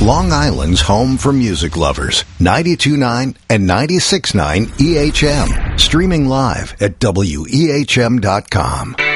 Long Island's home for music lovers. 92.9 and 96.9 EHM. Streaming live at WEHM.com.